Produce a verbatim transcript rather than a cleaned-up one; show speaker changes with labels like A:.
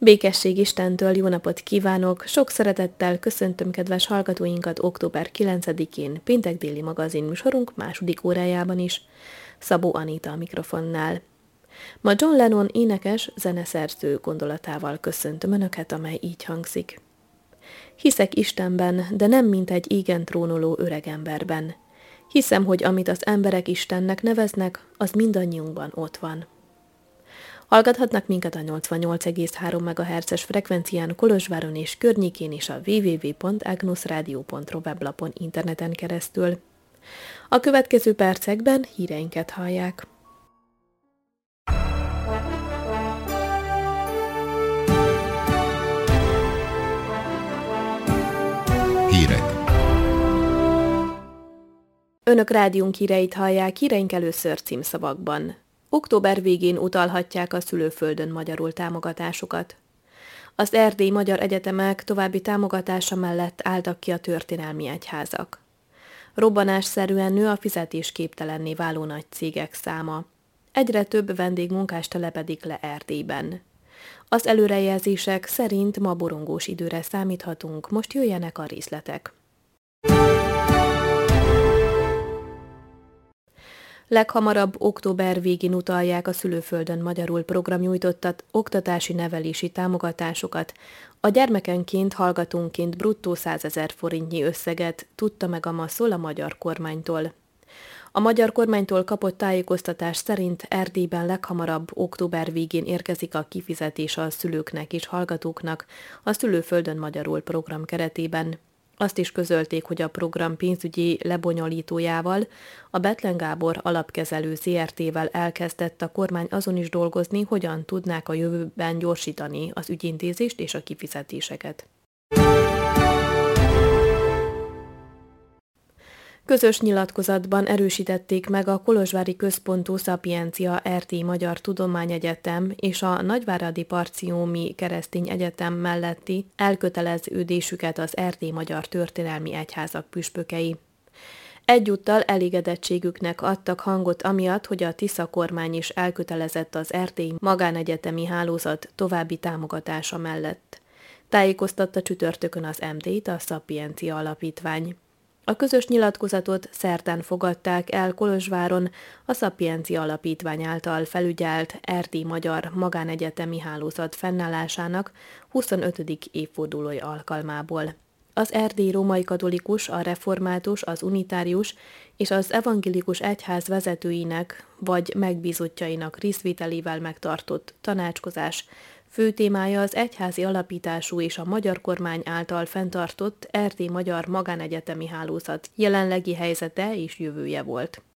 A: Békesség Istentől, jó napot kívánok! Sok szeretettel köszöntöm kedves hallgatóinkat október kilencedikén, péntek déli magazin műsorunk második órájában is. Szabó Anita a mikrofonnál. Ma John Lennon énekes, zeneszerző gondolatával köszöntöm Önöket, amely így hangzik. Hiszek Istenben, de nem mint egy égen trónoló öregemberben. Hiszem, hogy amit az emberek Istennek neveznek, az mindannyiunkban ott van. Hallgathatnak minket a nyolcvannyolc egész három megahertzes frekvencián Kolozsváron és környékén és a double-u double-u double-u pont agnosradio pont ro weblapon interneten keresztül. A következő percekben híreinket hallják.
B: Hírek.
A: Önök rádiónk híreit hallják, híreink először címszavakban. Október végén utalhatják a szülőföldön magyarul támogatásokat. Az erdélyi magyar egyetemek további támogatása mellett álltak ki a történelmi egyházak. Robbanásszerűen nő a fizetésképtelenné váló nagy cégek száma. Egyre több vendégmunkás telepedik le Erdélyben. Az előrejelzések szerint ma borongós időre számíthatunk, most jöjjenek a részletek. Leghamarabb október végén utalják a szülőföldön magyarul programnyújtottat oktatási nevelési támogatásokat. A gyermekenként, hallgatónként bruttó százezer forintnyi összeget tudta meg a MASZOL a magyar kormánytól. A magyar kormánytól kapott tájékoztatás szerint Erdélyben leghamarabb október végén érkezik a kifizetés a szülőknek és hallgatóknak a szülőföldön magyarul program keretében. Azt is közölték, hogy a program pénzügyi lebonyolítójával, a Bethlen Gábor Alapkezelő zé er té-vel elkezdett a kormány azon is dolgozni, hogyan tudnák a jövőben gyorsítani az ügyintézést és a kifizetéseket. Közös nyilatkozatban erősítették meg a kolozsvári központú Szapiencia Erdélyi Magyar Tudományegyetem és a Nagyváradi Parciómi Keresztény Egyetem melletti elköteleződésüket az erdélyi magyar történelmi egyházak püspökei. Egyúttal elégedettségüknek adtak hangot amiatt, hogy a Tisza kormány is elkötelezett az erdélyi magánegyetemi hálózat további támogatása mellett. Tájékoztatta csütörtökön az em dé-t a Szapiencia Alapítvány. A közös nyilatkozatot szerdán fogadták el Kolozsváron a Szapiencia Alapítvány által felügyelt erdélyi magyar magánegyetemi hálózat fennállásának huszonötödik évfordulója alkalmából. Az erdélyi római katolikus, a református, az unitárius és az evangélikus egyház vezetőinek vagy megbízottjainak részvételével megtartott tanácskozás fő témája az egyházi alapítású és a magyar kormány által fenntartott erdélyi magyar magánegyetemi hálózat jelenlegi helyzete és jövője volt.